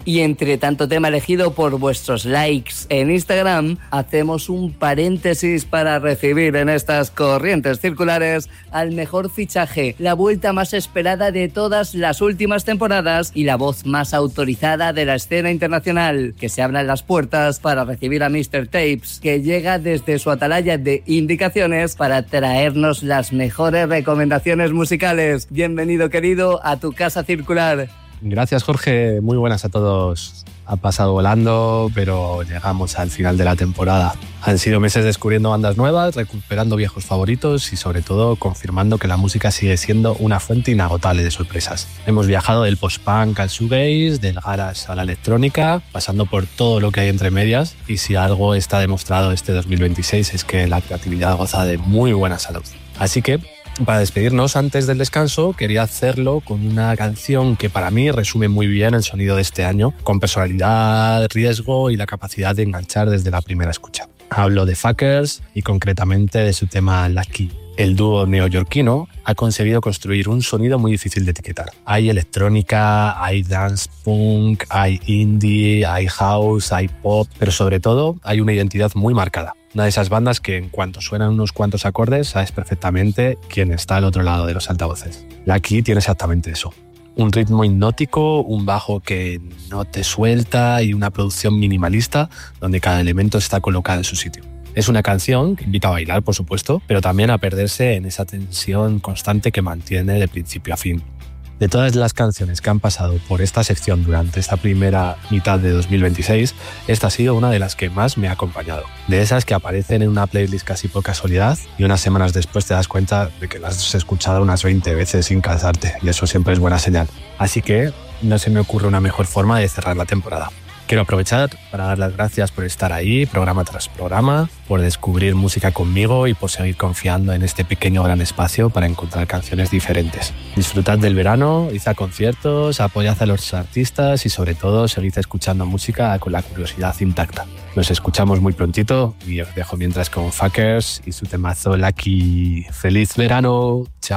Y entre tanto tema elegido por vuestros likes en Instagram, hacemos un paréntesis para recibir en estas corrientes circulares al mejor fichaje, la vuelta más esperada de todas las últimas temporadas y la voz más autorizada de la escena internacional. Que se abran las puertas para recibir a Mr. Tapes, que llega desde su atalaya de indicaciones para traernos las mejores recomendaciones musicales. Bienvenido, querido, a tu casa circular. Gracias, Jorge. Muy buenas a todos. Ha pasado volando, pero llegamos al final de la temporada. Han sido meses descubriendo bandas nuevas, recuperando viejos favoritos y sobre todo confirmando que la música sigue siendo una fuente inagotable de sorpresas. Hemos viajado del post-punk al shoegaze, del garage a la electrónica, pasando por todo lo que hay entre medias, y si algo está demostrado este 2026 es que la creatividad goza de muy buena salud. Así que, para despedirnos antes del descanso, quería hacerlo con una canción que para mí resume muy bien el sonido de este año, con personalidad, riesgo y la capacidad de enganchar desde la primera escucha. Hablo de Fuckers y concretamente de su tema Lucky. El dúo neoyorquino ha conseguido construir un sonido muy difícil de etiquetar. Hay electrónica, hay dance punk, hay indie, hay house, hay pop, pero sobre todo hay una identidad muy marcada. Una de esas bandas que en cuanto suenan unos cuantos acordes sabes perfectamente quién está al otro lado de los altavoces. Lucky tiene exactamente eso. Un ritmo hipnótico, un bajo que no te suelta y una producción minimalista donde cada elemento está colocado en su sitio. Es una canción que invita a bailar, por supuesto, pero también a perderse en esa tensión constante que mantiene de principio a fin. De todas las canciones que han pasado por esta sección durante esta primera mitad de 2026, esta ha sido una de las que más me ha acompañado. De esas que aparecen en una playlist casi por casualidad y unas semanas después te das cuenta de que las has escuchado unas 20 veces sin cansarte, y eso siempre es buena señal. Así que no se me ocurre una mejor forma de cerrar la temporada. Quiero aprovechar para dar las gracias por estar ahí, programa tras programa, por descubrir música conmigo y por seguir confiando en este pequeño gran espacio para encontrar canciones diferentes. Disfrutad del verano, id a conciertos, apoyad a los artistas y sobre todo seguid escuchando música con la curiosidad intacta. Nos escuchamos muy prontito y os dejo mientras con Fuckers y su temazo Lucky. ¡Feliz verano! ¡Chao!